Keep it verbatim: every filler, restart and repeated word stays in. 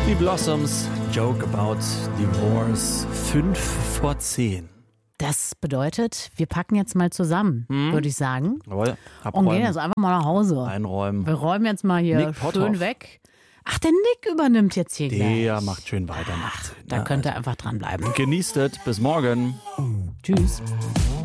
Die Blossoms, Joke About Divorce, fünf vor zehn. Das bedeutet, wir packen jetzt mal zusammen, hm. würde ich sagen. Jawohl, und gehen jetzt einfach mal nach Hause. Einräumen. Wir räumen jetzt mal hier Nick schön weg. Ach, der Nick übernimmt jetzt hier gleich. Der macht schön weiter. Ach, da könnt ihr einfach dranbleiben. Genießt es. Bis morgen. Tschüss.